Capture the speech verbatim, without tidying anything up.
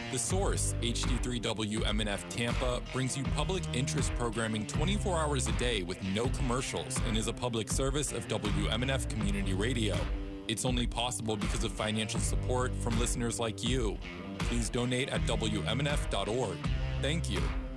The Source, H D three W M N F Tampa, brings you public interest programming twenty-four hours a day with no commercials and is a public service of W M N F Community Radio. It's only possible because of financial support from listeners like you. Please donate at W M N F dot org. Thank you.